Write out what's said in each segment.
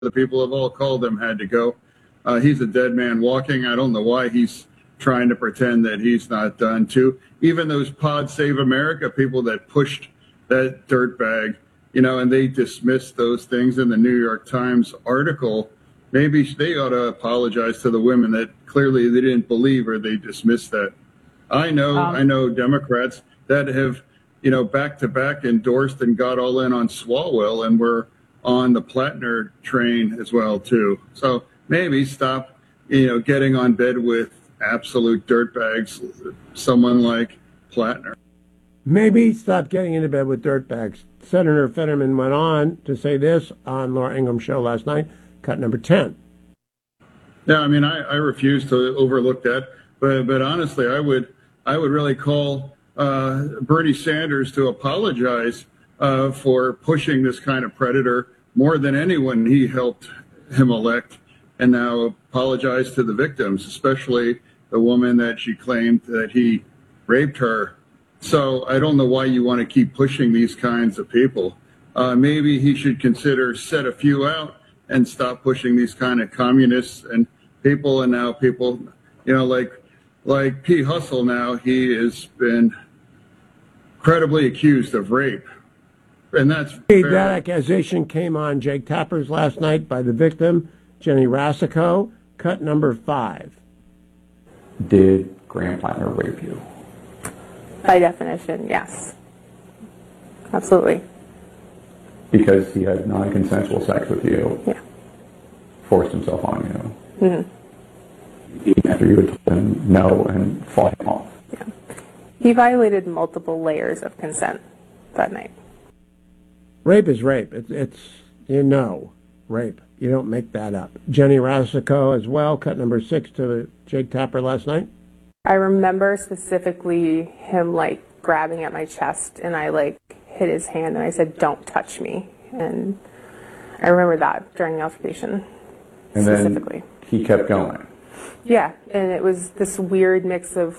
the people have all called him had to go. He's a dead man walking. I don't know why he's trying to pretend that he's not done too. Even those Pod Save America people that pushed that dirtbag, and they dismissed those things in the New York Times article. Maybe they ought to apologize to the women that clearly they didn't believe or they dismissed that. I know Democrats that have, back to back endorsed and got all in on Swalwell, and were on the Plattner train as well too. So maybe stop, getting on bed with absolute dirtbags, someone like Plattner. Maybe stop getting into bed with dirtbags. Senator Fetterman went on to say this on Laura Ingraham's show last night, cut number 10. Yeah, I refuse to overlook that, but honestly, I would really call Bernie Sanders to apologize for pushing this kind of predator more than anyone he helped him elect, and now apologize to the victims, especially the woman that she claimed that he raped her. So I don't know why you want to keep pushing these kinds of people. Maybe he should consider set a few out and stop pushing these kind of communists and people. And now people, like P. Hustle now, he has been credibly accused of rape. And that's fair. That accusation came on Jake Tapper's last night by the victim, Jenny Rasico, cut number 5. Did Graham Plattner rape you? By definition, yes. Absolutely. Because he had non-consensual sex with you? Yeah. Forced himself on you? Mm-hmm. Even after you had told him no and fought him off? Yeah. He violated multiple layers of consent that night. Rape is rape. It's rape. You don't make that up. Jenny Rasico as well, cut number 6 to Jake Tapper last night. I remember specifically him grabbing at my chest, and I hit his hand and I said, "Don't touch me." And I remember that during the altercation. And specifically. Then he kept going. Yeah, and it was this weird mix of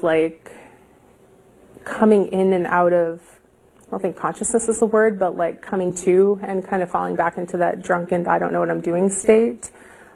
coming in and out of, I don't think consciousness is the word, but coming to and kind of falling back into that drunken, I don't know what I'm doing state.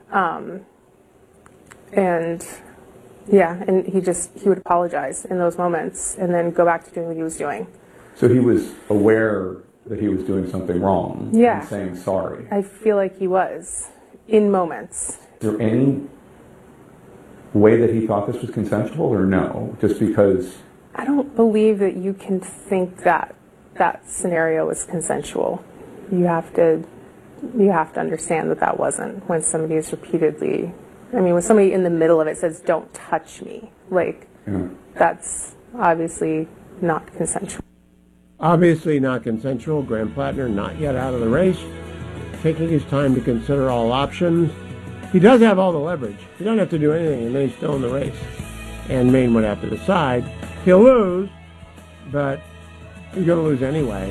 And he would apologize in those moments and then go back to doing what he was doing. So he was aware that he was doing something wrong. Yeah. And saying sorry. I feel like he was, in moments. Is there any way that he thought this was consensual or no? Just because... I don't believe that you can think that that scenario was consensual. You have to understand that wasn't, when somebody is repeatedly... when somebody in the middle of it says, "Don't touch me," that's obviously not consensual. Obviously not consensual. Graham Plattner not yet out of the race, taking his time to consider all options. He does have all the leverage. He doesn't have to do anything, and then he's still in the race. And Maine would have to decide. He'll lose, but he's going to lose anyway.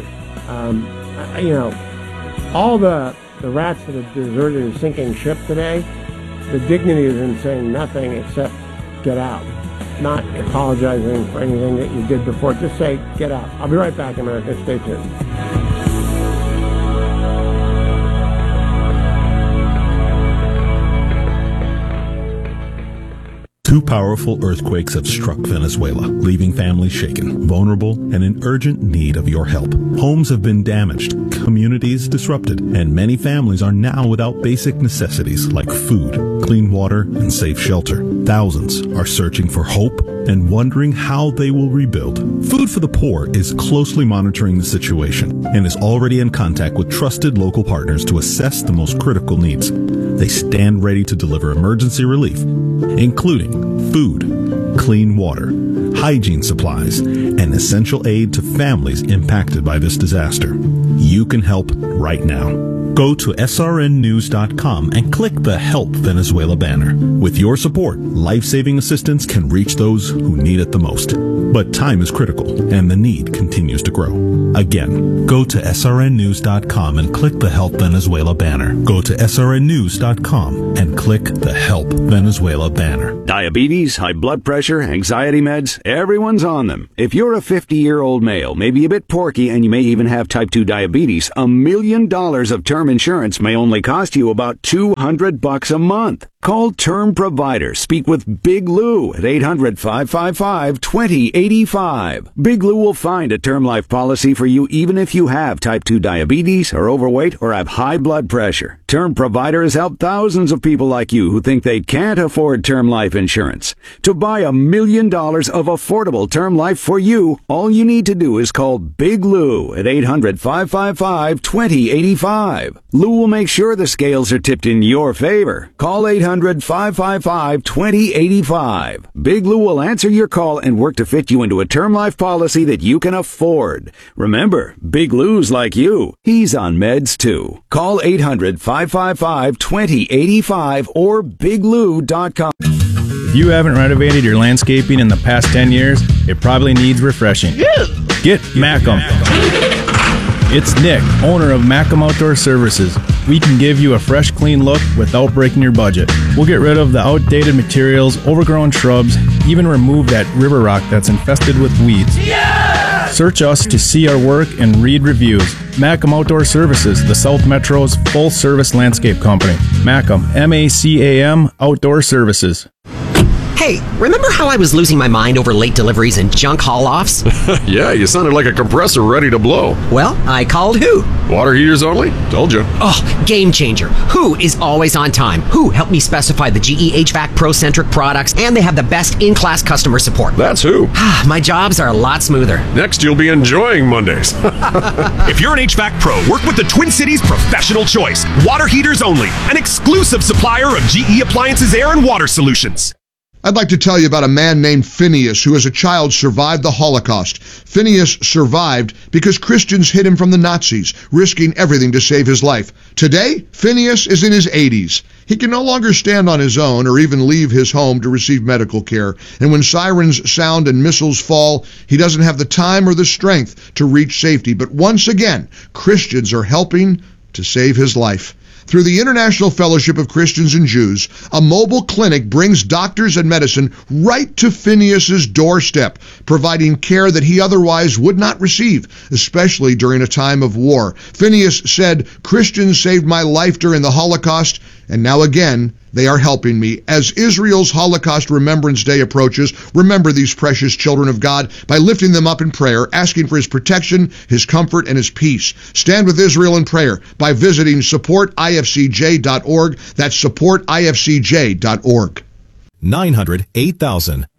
All the rats that have deserted a sinking ship today, the dignity is in saying nothing except get out. Not apologizing for anything that you did before. Just say, get out. I'll be right back, America. Stay tuned. Two powerful earthquakes have struck Venezuela, leaving families shaken, vulnerable, and in urgent need of your help. Homes have been damaged, communities disrupted, and many families are now without basic necessities like food, clean water, and safe shelter. Thousands are searching for hope and wondering how they will rebuild. Food for the Poor is closely monitoring the situation and is already in contact with trusted local partners to assess the most critical needs. They stand ready to deliver emergency relief, including food, clean water, hygiene supplies, and essential aid to families impacted by this disaster. You can help right now. Go to srnnews.com and click the Help Venezuela banner. With your support, life-saving assistance can reach those who need it the most. But time is critical, and the need continues to grow. Again, go to srnnews.com and click the Help Venezuela banner. Go to srnnews.com and click the Help Venezuela banner. Diabetes, high blood pressure, anxiety meds, everyone's on them. If you're a 50-year-old male, maybe a bit porky, and you may even have type 2 diabetes, $1 million of term insurance may only cost you about $200 a month. Call Term Provider. Speak with Big Lou at 800-555-2085. Big Lou will find a term life policy for you even if you have type 2 diabetes, are overweight, or have high blood pressure. Term Provider has helped thousands of people like you who think they can't afford term life insurance. To buy $1 million of affordable term life for you, all you need to do is call Big Lou at 800-555-2085. Lou will make sure the scales are tipped in your favor. Call 800-555-2085. Big Lou will answer your call and work to fit you into a term life policy that you can afford. Remember, Big Lou's like you. He's on meds too. Call 800-555-2085 or biglou.com. If you haven't renovated your landscaping in the past 10 years, it probably needs refreshing. Get Macam. It's Nick, owner of Macam Outdoor Services. We can give you a fresh, clean look without breaking your budget. We'll get rid of the outdated materials, overgrown shrubs, even remove that river rock that's infested with weeds. Yeah! Search us to see our work and read reviews. Macam Outdoor Services, the South Metro's full-service landscape company. Macam, M-A-C-A-M, Outdoor Services. Hey, remember how I was losing my mind over late deliveries and junk haul-offs? Yeah, you sounded like a compressor ready to blow. Well, I called Who. Water heaters only? Told you. Oh, game changer. Who is always on time. Who helped me specify the GE HVAC Pro-centric products, and they have the best in-class customer support. That's Who. My jobs are a lot smoother. Next, you'll be enjoying Mondays. If you're an HVAC pro, work with the Twin Cities Professional Choice. Water heaters only. An exclusive supplier of GE Appliances Air and Water Solutions. I'd like to tell you about a man named Phineas who as a child survived the Holocaust. Phineas survived because Christians hid him from the Nazis, risking everything to save his life. Today, Phineas is in his 80s. He can no longer stand on his own or even leave his home to receive medical care. And when sirens sound and missiles fall, he doesn't have the time or the strength to reach safety. But once again, Christians are helping to save his life. Through the International Fellowship of Christians and Jews, a mobile clinic brings doctors and medicine right to Phineas's doorstep, providing care that he otherwise would not receive, especially during a time of war. Phineas said, "Christians saved my life during the Holocaust, and now again, they are helping me." As Israel's Holocaust Remembrance Day approaches, remember these precious children of God by lifting them up in prayer, asking for His protection, His comfort, and His peace. Stand with Israel in prayer by visiting supportifcj.org. That's supportifcj.org. 900-8000.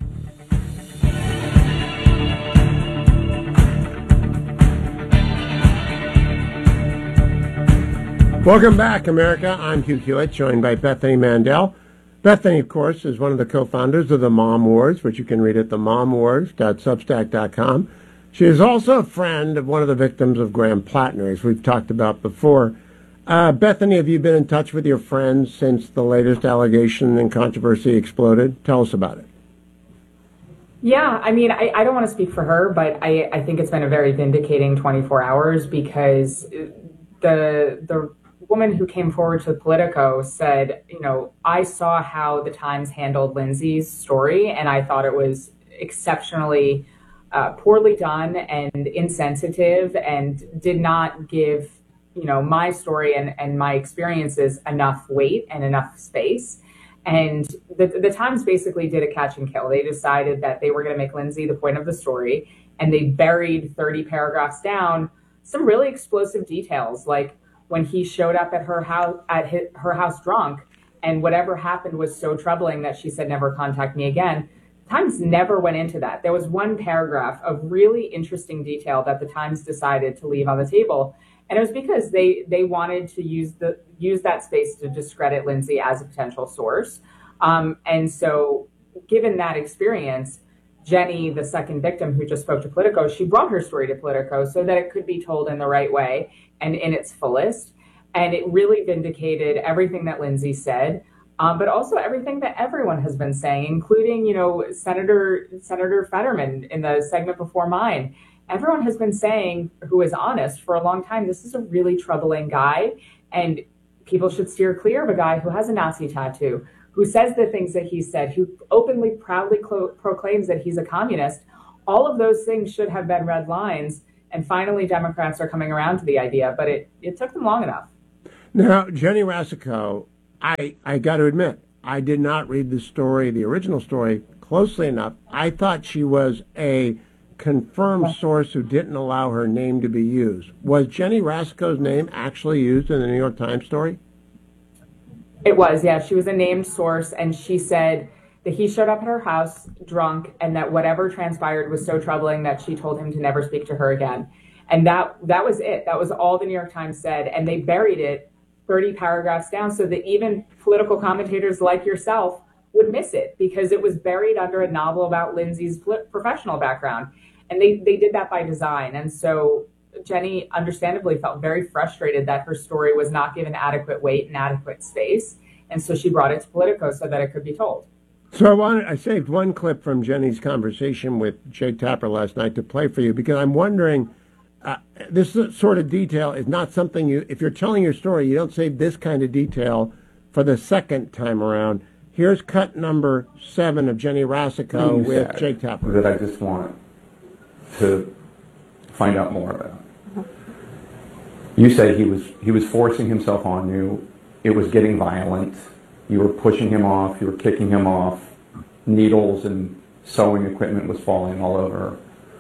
Welcome back, America. I'm Hugh Hewitt, joined by Bethany Mandel. Bethany, of course, is one of the co-founders of the Mom Wars, which you can read at themomwars.substack.com. She is also a friend of one of the victims of Graham Plattner, as we've talked about before. Bethany, have you been in touch with your friends since the latest allegation and controversy exploded? Tell us about it. Yeah, I mean, I don't want to speak for her, but I think it's been a very vindicating 24 hours because the woman who came forward to Politico said, you know, I saw how the Times handled Lindsay's story, and I thought it was exceptionally poorly done and insensitive and did not give, you know, my story and my experiences enough weight and enough space. And the Times basically did a catch and kill. They decided that they were going to make Lindsay the point of the story, and they buried 30 paragraphs down some really explosive details, like when he showed up at her house drunk, and whatever happened was so troubling that she said, "Never contact me again." Times never went into that. There was one paragraph of really interesting detail that the Times decided to leave on the table, and it was because they wanted to use that space to discredit Lindsay as a potential source. And so, given that experience, Jenny, the second victim who just spoke to Politico, she brought her story to Politico so that it could be told in the right way and in its fullest. And it really vindicated everything that Lindsay said. but also everything that everyone has been saying, including, Senator Fetterman in the segment before mine. Everyone has been saying, who is honest for a long time, this is a really troubling guy, and people should steer clear of a guy who has a Nazi tattoo, who says the things that he said, who openly, proudly proclaims that he's a communist. All of those things should have been red lines, and finally Democrats are coming around to the idea, but it took them long enough. Now, Jenny Rasico, I got to admit, I did not read the original story, closely enough. I thought she was a confirmed source who didn't allow her name to be used. Was Jenny Rasico's name actually used in the New York Times story? It was, yeah. She was a named source, and she said that he showed up at her house drunk, and that whatever transpired was so troubling that she told him to never speak to her again. And that was it. That was all the New York Times said, and they buried it 30 paragraphs down so that even political commentators like yourself would miss it, because it was buried under a novel about Lindsay's professional background. And they did that by design. And so Jenny understandably felt very frustrated that her story was not given adequate weight and adequate space. And so she brought it to Politico so that it could be told. So I saved one clip from Jenny's conversation with Jake Tapper last night to play for you, because I'm wondering, this sort of detail is not something if you're telling your story, you don't save this kind of detail for the second time around. Here's cut number 7 of Jenny Rasico with Jake Tapper. That I just want to find out more about. You said he was forcing himself on you. It was getting violent. You were pushing him off. You were kicking him off. Needles and sewing equipment was falling all over.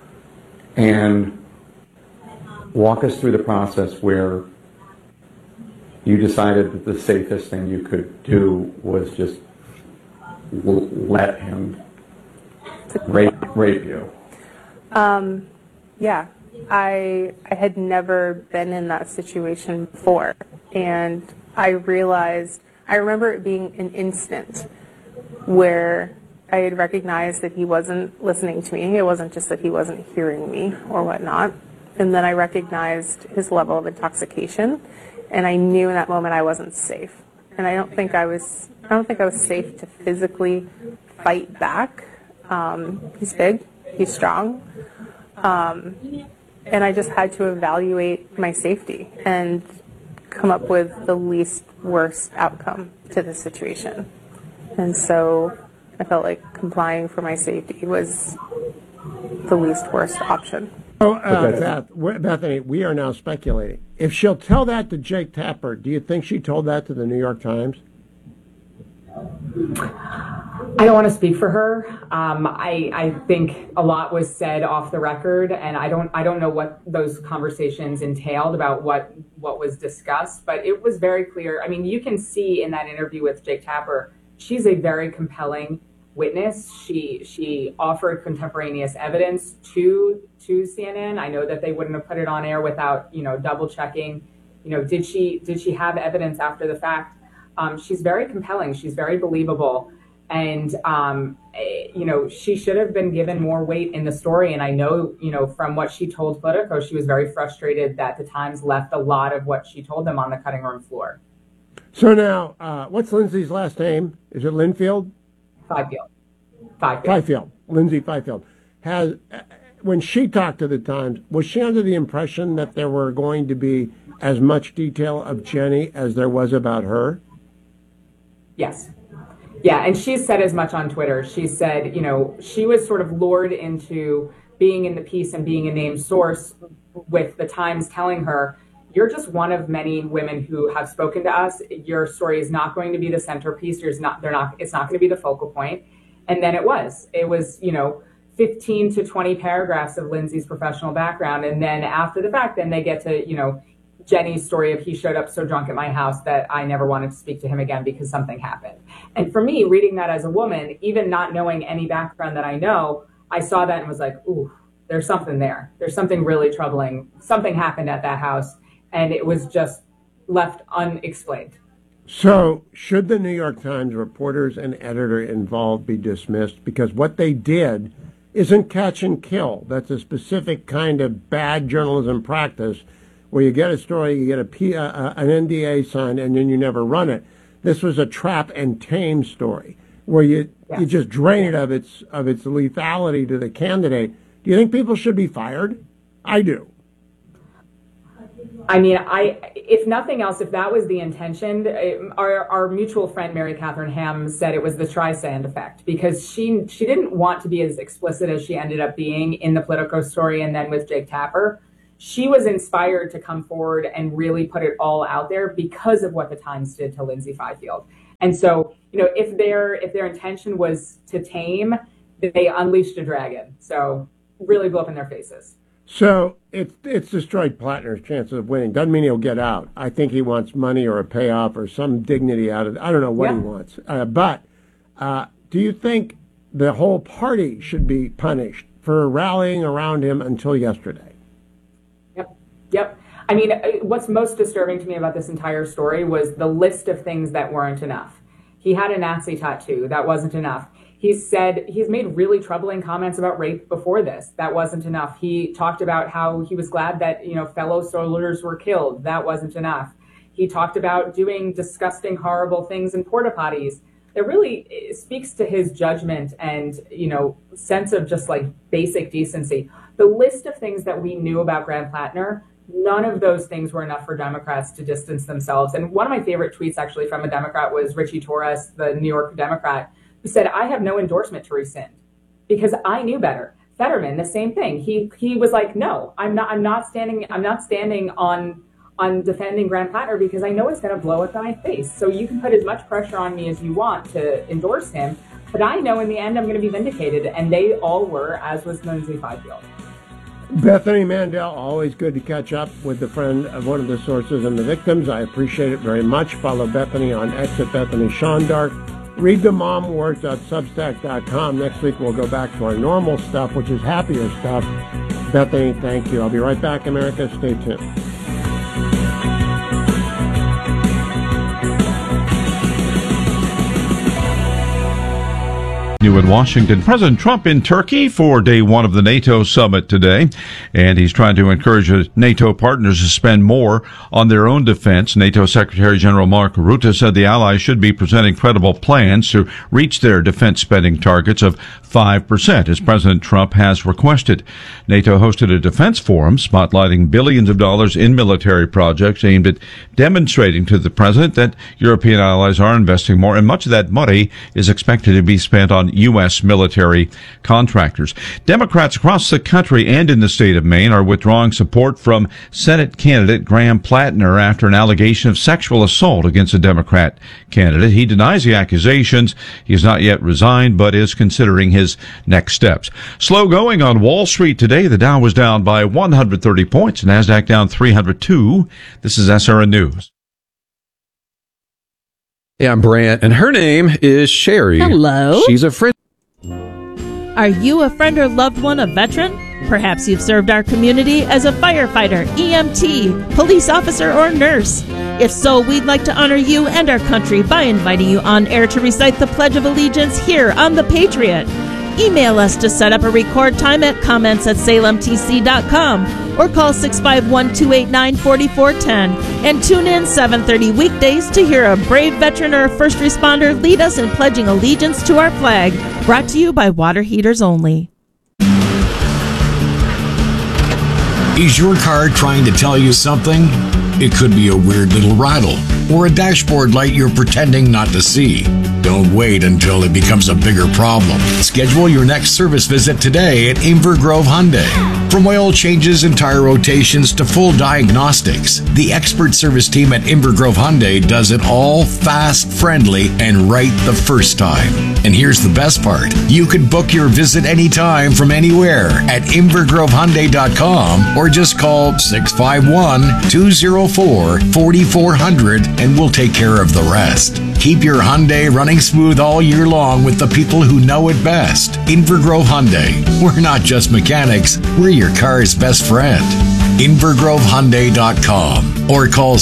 And walk us through the process where you decided that the safest thing you could do was just let him rape you. Yeah, I had never been in that situation before, and I remember it being an instant where I had recognized that he wasn't listening to me. It wasn't just that he wasn't hearing me or whatnot. And then I recognized his level of intoxication, and I knew in that moment I wasn't safe. And I don't think I was safe to physically fight back. He's big, he's strong. And I just had to evaluate my safety and come up with the least worst outcome to the situation. And so I felt like complying for my safety was the least worst option. Bethany, we are now speculating. If she'll tell that to Jake Tapper, do you think she told that to the New York Times? I don't want to speak for her. I think a lot was said off the record, and I don't know what those conversations entailed about what was discussed, but it was very clear. I mean, you can see in that interview with Jake Tapper, she's a very compelling witness. She offered contemporaneous evidence to CNN. I know that they wouldn't have put it on air without double checking. Did she have evidence after the fact? She's very compelling. She's very believable. And, she should have been given more weight in the story. And I know, from what she told Politico, she was very frustrated that the Times left a lot of what she told them on the cutting room floor. So now, what's Lindsay's last name? Is it Linfield? Fifield. Lindsay Fifield. When she talked to the Times, was she under the impression that there were going to be as much detail of Jenny as there was about her? Yes. Yeah, and she said as much on Twitter. She said, she was sort of lured into being in the piece and being a named source with the Times telling her, you're just one of many women who have spoken to us. Your story is not going to be the centerpiece. It's not going to be the focal point. And then it was 15 to 20 paragraphs of Lindsay's professional background. And then after the fact, then they get to, Jenny's story of he showed up so drunk at my house that I never wanted to speak to him again because something happened. And for me, reading that as a woman, even not knowing any background that I know, I saw that and was like, ooh, there's something there. There's something really troubling. Something happened at that house, and it was just left unexplained. So should the New York Times reporters and editor involved be dismissed? Because what they did isn't catch and kill. That's a specific kind of bad journalism practice where you get a story, you get an NDA signed, and then you never run it. This was a trap and tame story where you just drain it of its lethality to the candidate. Do you think people should be fired? I do. I mean, if nothing else, if that was the intention, our mutual friend Mary Catherine Ham said it was the Streisand effect, because she didn't want to be as explicit as she ended up being in the Politico story and then with Jake Tapper. She was inspired to come forward and really put it all out there because of what the Times did to Lindsay Fifield. And so, if their intention was to tame, they unleashed a dragon. So really blew up in their faces. So it's destroyed Plattner's chances of winning. Doesn't mean he'll get out. I think he wants money or a payoff or some dignity out of it. I don't know what he wants. But do you think the whole party should be punished for rallying around him until yesterday? Yep. I mean, what's most disturbing to me about this entire story was the list of things that weren't enough. He had a Nazi tattoo. That wasn't enough. He's made really troubling comments about rape before this. That wasn't enough. He talked about how he was glad that, fellow soldiers were killed. That wasn't enough. He talked about doing disgusting, horrible things in porta potties. It really speaks to his judgment and, sense of just like basic decency. The list of things that we knew about Graham Plattner, none of those things were enough for Democrats to distance themselves. And one of my favorite tweets actually from a Democrat was Richie Torres, the New York Democrat, who said, "I have no endorsement to rescind because I knew better." Fetterman, the same thing. He was like, "No, I'm not standing on defending Graham Plattner because I know it's going to blow up in my face. So you can put as much pressure on me as you want to endorse him, but I know in the end I'm going to be vindicated." And they all were, as was Lindsay Fifield. Bethany Mandel, always good to catch up with the friend of one of the sources and the victims. I appreciate it very much. Follow Bethany on X at Bethany Shondark. Read the momwords.substack.com. Next week we'll go back to our normal stuff, which is happier stuff. Bethany, thank you. I'll be right back, America. Stay tuned. New in Washington, President Trump in Turkey for day one of the NATO summit today, and he's trying to encourage NATO partners to spend more on their own defense. NATO Secretary General Mark Rutte said the allies should be presenting credible plans to reach their defense spending targets of 5%, as President Trump has requested. NATO hosted a defense forum spotlighting billions of dollars in military projects aimed at demonstrating to the president that European allies are investing more, and much of that money is expected to be spent on U.S. military contractors. Democrats across the country and in the state of Maine are withdrawing support from Senate candidate Graham Plattner after an allegation of sexual assault against a Democrat candidate. He denies the accusations. He has not yet resigned, but is considering his next steps. Slow going on Wall Street today. The Dow was down by 130 points. NASDAQ down 302. This is SRN News. Yeah, I'm Brant, and her name is Sherry. Hello. She's a friend. Are you a friend or loved one of veteran? Perhaps you've served our community as a firefighter, EMT, police officer, or nurse. If so, we'd like to honor you and our country by inviting you on air to recite the Pledge of Allegiance here on The Patriot. Email us to set up a record time at comments@salemtc.com or call 651-289-4410 and tune in 7:30 weekdays to hear a brave veteran or a first responder lead us in pledging allegiance to our flag. Brought to you by Water Heaters Only. Is your car trying to tell you something? It could be a weird little rattle or a dashboard light you're pretending not to see. Don't wait until it becomes a bigger problem. Schedule your next service visit today at Inver Grove Hyundai. From oil changes and tire rotations to full diagnostics, the expert service team at Inver Grove Hyundai does it all fast, friendly, and right the first time. And here's the best part. You can book your visit anytime from anywhere at invergrovehyundai.com or just call 651-204-4400 and we'll take care of the rest. Keep your Hyundai running smooth all year long with the people who know it best. Inver Grove Hyundai. We're not just mechanics, we're your car's best friend. invergrovehyundai.com or call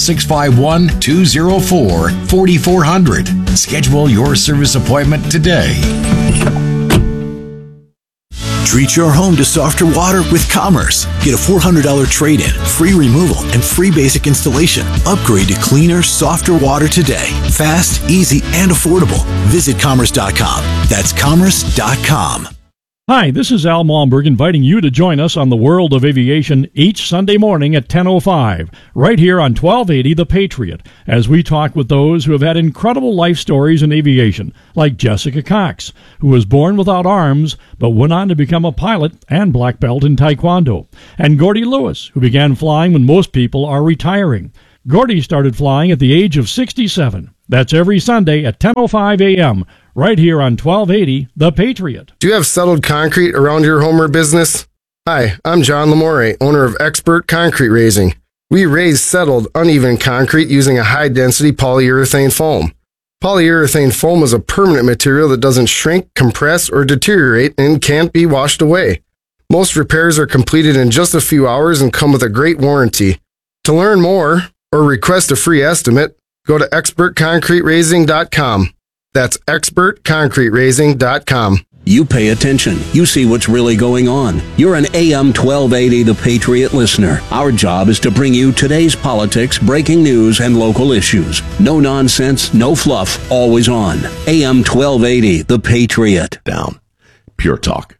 651-204-4400. Schedule your service appointment today. Treat your home to softer water with Commerce. Get a $400 trade-in, free removal, and free basic installation. Upgrade to cleaner, softer water today. Fast, easy, and affordable. Visit Commerce.com. That's Commerce.com. Hi, this is Al Malmberg inviting you to join us on the World of Aviation each Sunday morning at 10:05, right here on 1280 The Patriot, as we talk with those who have had incredible life stories in aviation, like Jessica Cox, who was born without arms but went on to become a pilot and black belt in Taekwondo, and Gordy Lewis, who began flying when most people are retiring. Gordy started flying at the age of 67. That's every Sunday at 10:05 a.m., right here on 1280 The Patriot. Do you have settled concrete around your home or business? Hi, I'm John Lamore, owner of Expert Concrete Raising. We raise settled, uneven concrete using a high-density polyurethane foam. Polyurethane foam is a permanent material that doesn't shrink, compress, or deteriorate and can't be washed away. Most repairs are completed in just a few hours and come with a great warranty. To learn more or request a free estimate, go to expertconcreteracing.com. That's expertconcreteracing.com. You pay attention. You see what's really going on. You're an AM 1280 The Patriot listener. Our job is to bring you today's politics, breaking news, and local issues. No nonsense, no fluff, always on. AM 1280 The Patriot. Down. Pure talk.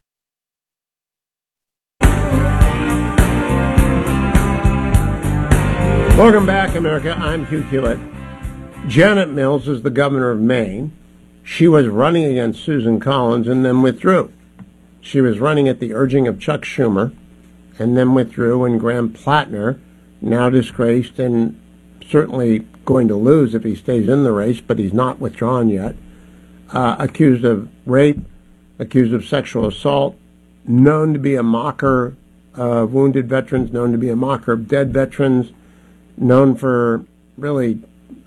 Welcome back, America. I'm Hugh Hewitt. Janet Mills is the governor of Maine. She was running against Susan Collins and then withdrew. She was running at the urging of Chuck Schumer and then withdrew, and Graham Plattner, now disgraced and certainly going to lose if he stays in the race, but he's not withdrawn yet, accused of rape, accused of sexual assault, known to be a mocker of wounded veterans, known to be a mocker of dead veterans, known for really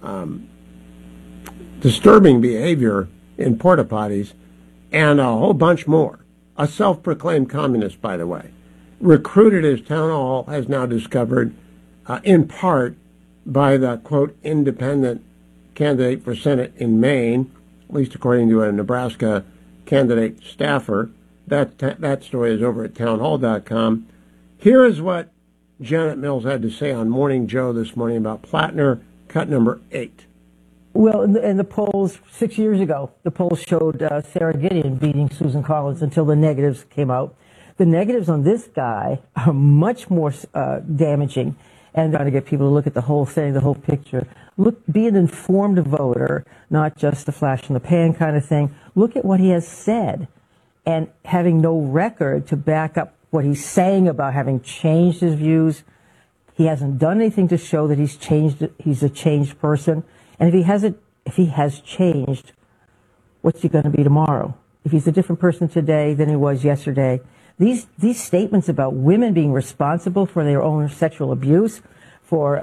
disturbing behavior in porta potties, and a whole bunch more. A self-proclaimed communist, by the way, recruited as Town Hall has now discovered, in part by the, quote, independent candidate for Senate in Maine, at least according to a Nebraska candidate staffer. That story is over at townhall.com. Here is what Janet Mills had to say on Morning Joe this morning about Plattner, cut number 8. Well, in the polls 6 years ago, the polls showed Sarah Gideon beating Susan Collins until the negatives came out. The negatives on this guy are much more damaging, and trying to get people to look at the whole thing, the whole picture. Look, be an informed voter, not just a flash in the pan kind of thing. Look at what he has said, and having no record to back up what he's saying about having changed his views. He hasn't done anything to show that he's changed. He's a changed person. And if he has changed, what's he going to be tomorrow? If he's a different person today than he was yesterday, these statements about women being responsible for their own sexual abuse, for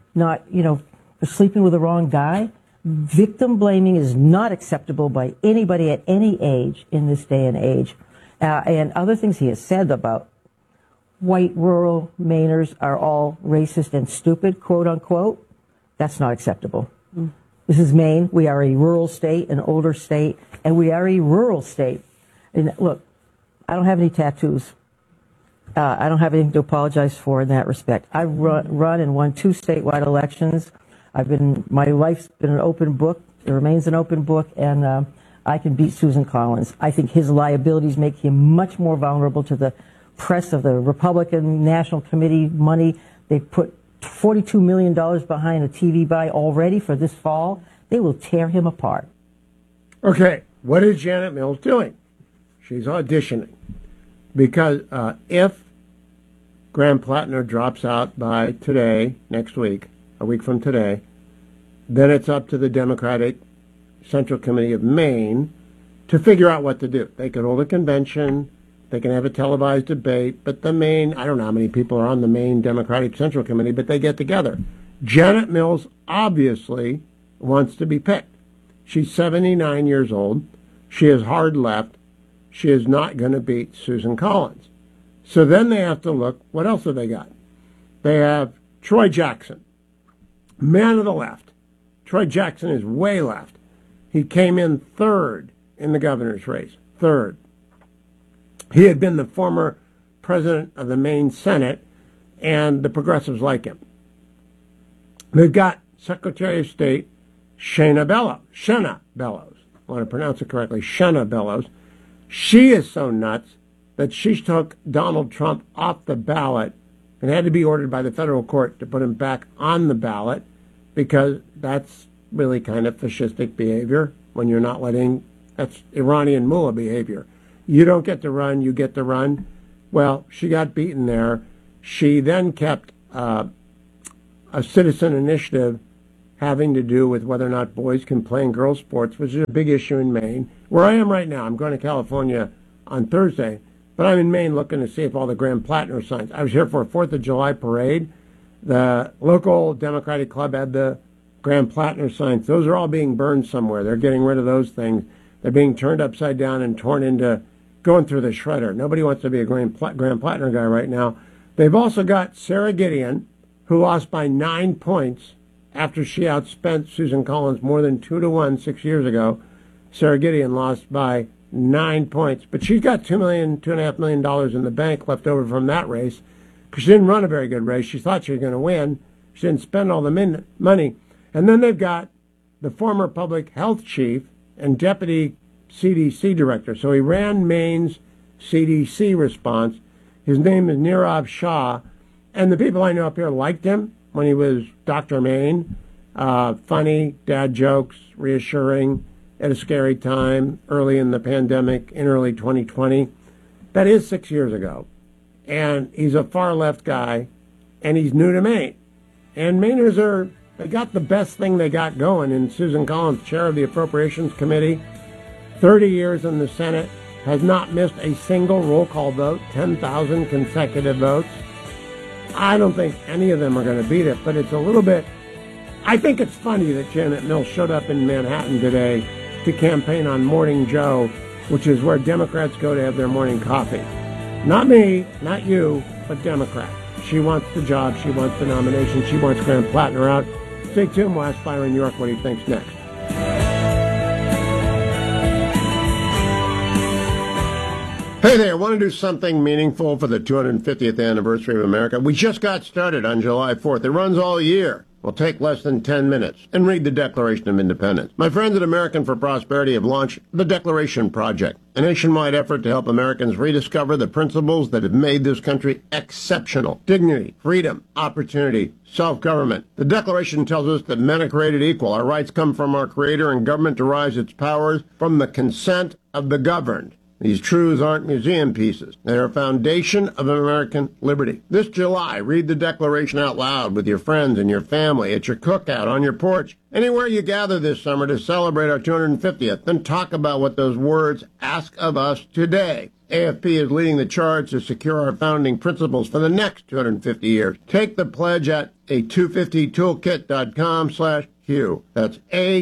for sleeping with the wrong guy, victim blaming is not acceptable by anybody at any age in this day and age. And other things he has said about white rural Mainers are all racist and stupid, quote unquote, that's not acceptable. This is Maine. We are a rural state, an older state, and we are a rural state. And look, I don't have any tattoos. I don't have anything to apologize for in that respect. I've run and won 2 statewide elections. My life's been an open book. It remains an open book, and I can beat Susan Collins. I think his liabilities make him much more vulnerable to the press of the Republican National Committee money. They put $42 million behind a TV buy already for this fall. They will tear him apart. Okay, what is Janet Mills doing? She's auditioning. Because if Graham Plattner drops out by today, next week, a week from today, then it's up to the Democratic Central Committee of Maine to figure out what to do. They could hold a convention. They can have a televised debate, but the Maine, I don't know how many people are on the Maine Democratic Central Committee, but they get together. Janet Mills obviously wants to be picked. She's 79 years old. She is hard left. She is not going to beat Susan Collins. So then they have to look, what else have they got? They have Troy Jackson, man of the left. Troy Jackson is way left. He came in third in the governor's race, third. He had been the former president of the Maine Senate, and the progressives like him. They've got Secretary of State Shenna Bellows. I want to pronounce it correctly, Shenna Bellows. She is so nuts that she took Donald Trump off the ballot and had to be ordered by the federal court to put him back on the ballot, because that's really kind of fascistic behavior when you're not letting, that's Iranian mullah behavior. You don't get to run, you get to run. Well, she got beaten there. She then kept a citizen initiative having to do with whether or not boys can play in girls' sports, which is a big issue in Maine. Where I am right now, I'm going to California on Thursday, but I'm in Maine looking to see if all the Graham Plattner signs. I was here for a 4th of July parade. The local Democratic Club had the Graham Plattner signs. Those are all being burned somewhere. They're getting rid of those things. They're being turned upside down and torn into, going through the shredder. Nobody wants to be a Graham Plattner guy right now. They've also got Sarah Gideon, who lost by 9 points after she outspent Susan Collins more than 2-1 6 years ago. Sarah Gideon lost by 9 points. But she's got $2.5 million in the bank left over from that race, because she didn't run a very good race. She thought she was going to win. She didn't spend all the money. And then they've got the former public health chief and deputy CDC director. So he ran Maine's CDC response. His name is Nirav Shah. And the people I know up here liked him when he was Dr. Maine. Funny, dad jokes, reassuring, at a scary time, early in the pandemic, in early 2020. That is 6 years ago. And he's a far-left guy, and he's new to Maine. And Mainers they got the best thing they got going in Susan Collins, chair of the Appropriations Committee, 30 years in the Senate, has not missed a single roll call vote, 10,000 consecutive votes. I don't think any of them are going to beat it, but it's a little bit, I think it's funny that Janet Mills showed up in Manhattan today to campaign on Morning Joe, which is where Democrats go to have their morning coffee. Not me, not you, but Democrat. She wants the job, she wants the nomination, she wants Graham Plattner out. Stay tuned, we'll ask Byron York what he thinks next. Hey there, want to do something meaningful for the 250th anniversary of America? We just got started on July 4th. It runs all year. Will take less than 10 minutes. And read the Declaration of Independence. My friends at American for Prosperity have launched the Declaration Project, a nationwide effort to help Americans rediscover the principles that have made this country exceptional. Dignity, freedom, opportunity, self-government. The Declaration tells us that men are created equal. Our rights come from our Creator, and government derives its powers from the consent of the governed. These truths aren't museum pieces. They are a foundation of American liberty. This July, read the Declaration out loud with your friends and your family, at your cookout, on your porch, anywhere you gather this summer to celebrate our 250th. Then talk about what those words ask of us today. AFP is leading the charge to secure our founding principles for the next 250 years. Take the pledge at a250toolkit.com/Hugh. That's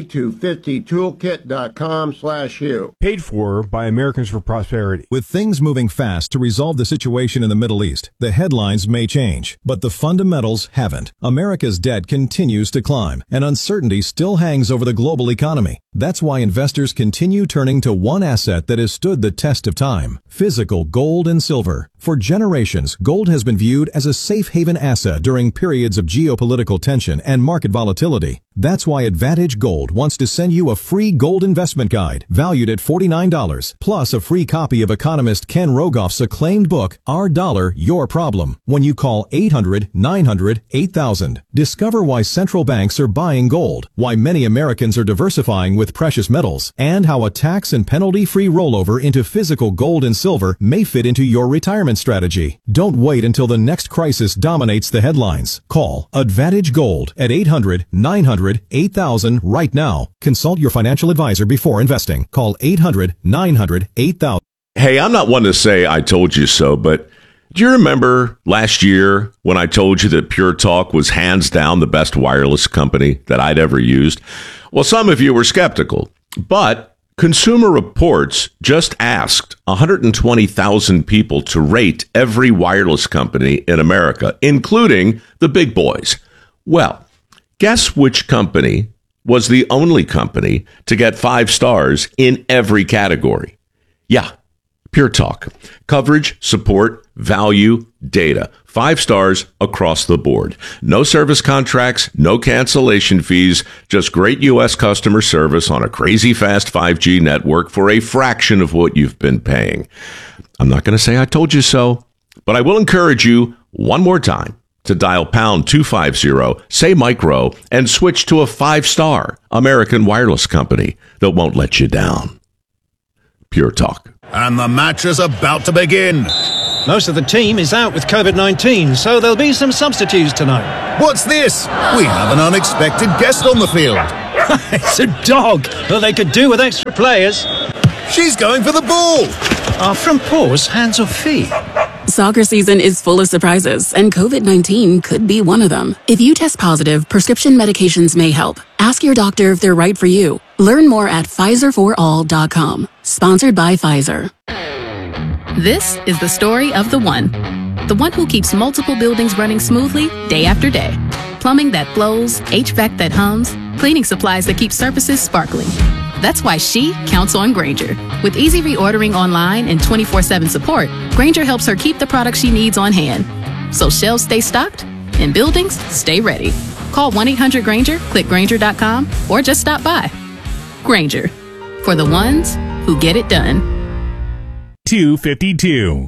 a250toolkit.com/Hugh. Paid for by Americans for Prosperity. With things moving fast to resolve the situation in the Middle East, the headlines may change, but the fundamentals haven't. America's debt continues to climb, and uncertainty still hangs over the global economy. That's why investors continue turning to one asset that has stood the test of time: physical gold and silver. For generations, gold has been viewed as a safe haven asset during periods of geopolitical tension and market volatility. That's why Advantage Gold wants to send you a free gold investment guide valued at $49, plus a free copy of economist Ken Rogoff's acclaimed book, Our Dollar, Your Problem, when you call 800-900-8000. Discover why central banks are buying gold, why many Americans are diversifying with precious metals, and how a tax and penalty-free rollover into physical gold and silver may fit into your retirement strategy. Don't wait until the next crisis dominates the headlines. Call Advantage Gold at 800-900-8000 right now. Consult your financial advisor before investing. Call 800-900-8000. Hey, I'm not one to say I told you so, but do you remember last year when I told you that Pure Talk was hands down the best wireless company that I'd ever used? Well, some of you were skeptical, but Consumer Reports just asked 120,000 people to rate every wireless company in America, including the big boys. Well, guess which company was the only company to get 5 stars in every category? Yeah, Pure Talk. Coverage, support, value, data. 5 stars across the board. No service contracts, no cancellation fees, just great U.S. customer service on a crazy fast 5G network for a fraction of what you've been paying. I'm not going to say I told you so, but I will encourage you one more time to dial pound 250, say micro, and switch to a 5-star American wireless company that won't let you down. Pure Talk. And the match is about to begin. Most of the team is out with COVID-19, so there'll be some substitutes tonight. What's this? We have an unexpected guest on the field. It's a dog, but they could do with extra players. She's going for the ball. Are from paws, hands or feet? Soccer season is full of surprises, and COVID-19 could be one of them. If you test positive, prescription medications may help. Ask your doctor if they're right for you. Learn more at PfizerForAll.com. Sponsored by Pfizer. This is the story of the one who keeps multiple buildings running smoothly day after day. Plumbing that flows, HVAC that hums, cleaning supplies that keep surfaces sparkling. That's why she counts on Grainger. With easy reordering online and 24/7 support, Grainger helps her keep the products she needs on hand. So shelves stay stocked and buildings stay ready. Call 1-800-GRAINGER, click Grainger.com, or just stop by. Grainger, for the ones who get it done. 252.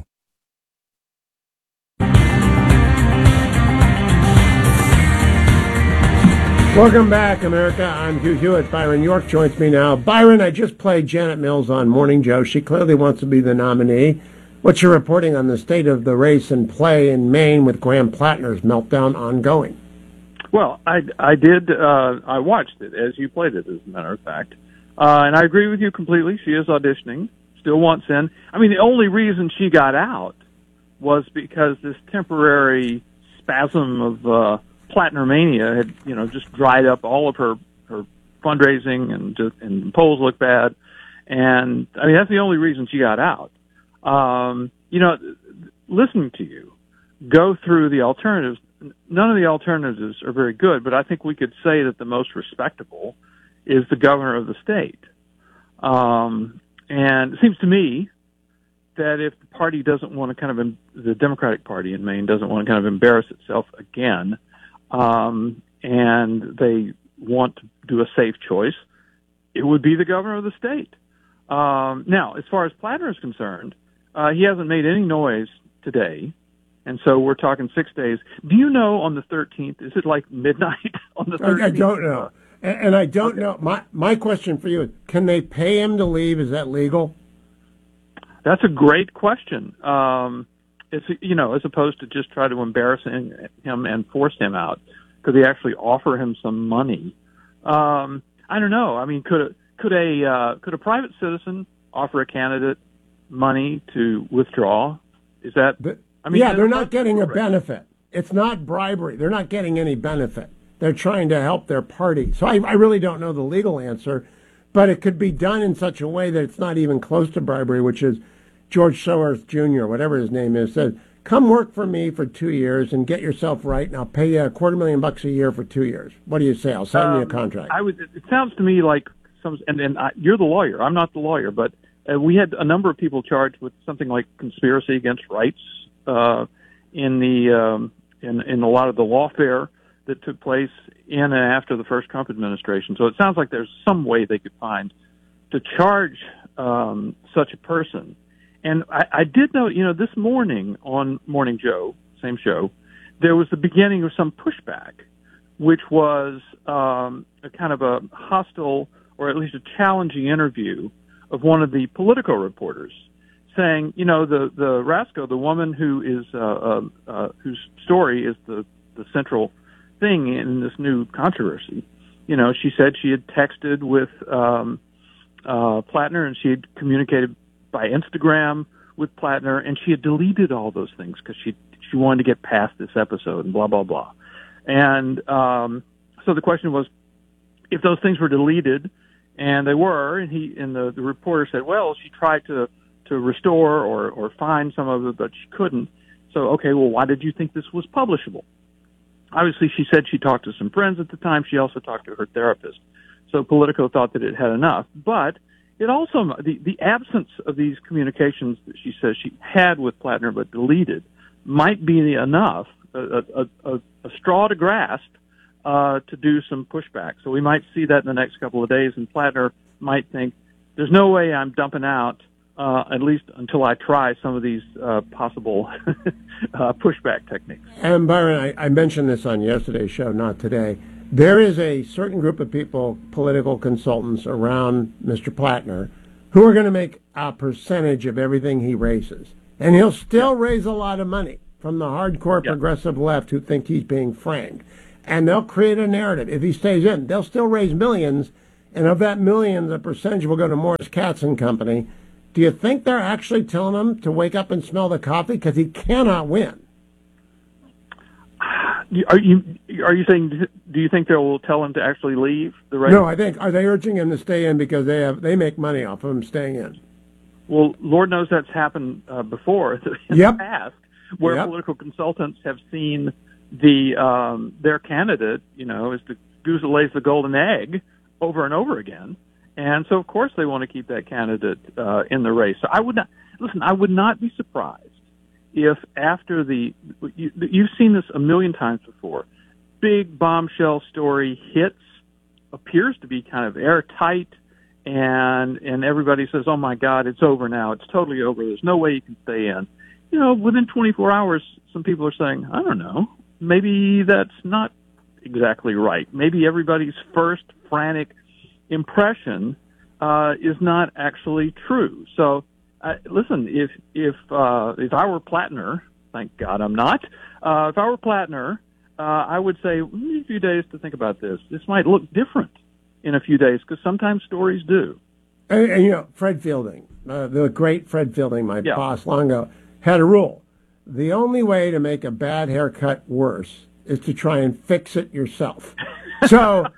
Welcome back, America. I'm Hugh Hewitt. Byron York joins me now. Byron, I just played Janet Mills on Morning Joe. She clearly wants to be the nominee. What's your reporting on the state of the race and play in Maine with Graham Plattner's meltdown ongoing? Well, I did. I watched it as you played it, as a matter of fact. And I agree with you completely. She is auditioning, still wants in. I mean, the only reason she got out was because this temporary spasm of Plattner mania had, just dried up all of her fundraising and polls looked bad. And I mean, that's the only reason she got out. Listening to you go through the alternatives, none of the alternatives are very good, but I think we could say that the most respectable is the governor of the state. And it seems to me that if the party doesn't want to the Democratic Party in Maine doesn't want to kind of embarrass itself again, and they want to do a safe choice, it would be the governor of the state. Now, as far as Plattner is concerned, he hasn't made any noise today, and so we're talking 6 days. Do you know on the 13th, is it like midnight on the 13th? I don't know. And I don't know. My question for you is, can they pay him to leave? Is that legal? That's a great question. It's, as opposed to just try to embarrass him and force him out, could they actually offer him some money? I don't know. I mean, could a private citizen offer a candidate money to withdraw? Is that? They're not getting a benefit. It's not bribery. They're not getting any benefit. They're trying to help their party. So I really don't know the legal answer, but it could be done in such a way that it's not even close to bribery, which is George Soros Jr., whatever his name is, said, come work for me for 2 years and get yourself right, and I'll pay you $250,000 a year for 2 years. What do you say? I'll sign you a contract. It sounds to me like you're the lawyer. I'm not the lawyer, but we had a number of people charged with something like conspiracy against rights in a lot of the lawfare that took place in and after the first Trump administration. So it sounds like there's some way they could find to charge such a person. And I did note, this morning on Morning Joe, same show, there was the beginning of some pushback, which was a kind of a hostile or at least a challenging interview of one of the Politico reporters saying, the Rasko, the woman who is whose story is the central thing in this new controversy, she said she had texted with Plattner and she had communicated by Instagram with Plattner, and she had deleted all those things because she wanted to get past this episode and blah, blah, blah. And so the question was, if those things were deleted, and they were, and the reporter said, well, she tried to restore or find some of it, but she couldn't. So, okay, well, why did you think this was publishable? Obviously, she said she talked to some friends at the time. She also talked to her therapist. So Politico thought that it had enough. But it also, the absence of these communications that she says she had with Plattner but deleted might be enough, a straw to grasp, to do some pushback. So we might see that in the next couple of days, and Plattner might think, there's no way I'm dumping out, at least until I try some of these possible pushback techniques. And Byron, I mentioned this on yesterday's show, not today. There is a certain group of people, political consultants around Mr. Plattner, who are going to make a percentage of everything he raises. And he'll still raise a lot of money from the hardcore progressive left who think he's being framed. And they'll create a narrative. If he stays in, they'll still raise millions. And of that millions, a percentage will go to Morris Katz and Company. Do you think they're actually telling him to wake up and smell the coffee? Because he cannot win. Are you saying? Do you think they will tell him to actually leave the race? No, I think, are they urging him to stay in because they make money off of him staying in? Well, Lord knows that's happened before in the past, where political consultants have seen their candidate, is the goose that lays the golden egg over and over again, and so of course they want to keep that candidate in the race. So I would not be surprised if after you've seen this a million times before, big bombshell story hits, appears to be kind of airtight, and everybody says, oh my God, it's over now. It's totally over. There's no way you can stay in. Within 24 hours, some people are saying, I don't know, maybe that's not exactly right. Maybe everybody's first frantic impression is not actually true. So, listen, if I were Plattner, thank God I'm not. If I were Plattner, I would say, we need a few days to think about this. This might look different in a few days, because sometimes stories do. And Fred Fielding, the great Fred Fielding, my boss long ago, had a rule. The only way to make a bad haircut worse is to try and fix it yourself. So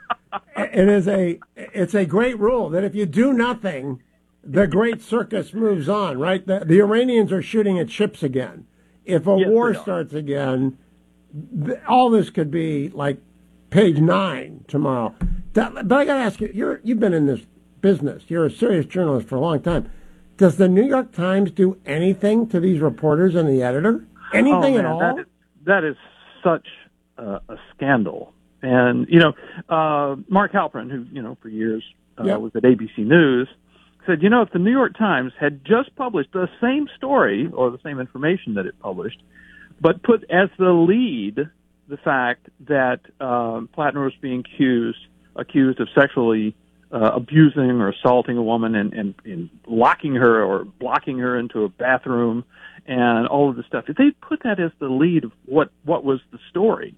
it's a great rule that if you do nothing, the great circus moves on, right? The Iranians are shooting at ships again. If a war starts again, all this could be like page 9 tomorrow. But I got to ask you, you've been in this business. You're a serious journalist for a long time. Does the New York Times do anything to these reporters and the editor? Anything at all? That is such a scandal. And, Mark Halperin, who, for years was at ABC News, said, if the New York Times had just published the same story or the same information that it published, but put as the lead the fact that Plattner was being accused of sexually abusing or assaulting a woman and locking her or blocking her into a bathroom and all of this stuff. If they put that as the lead of what was the story,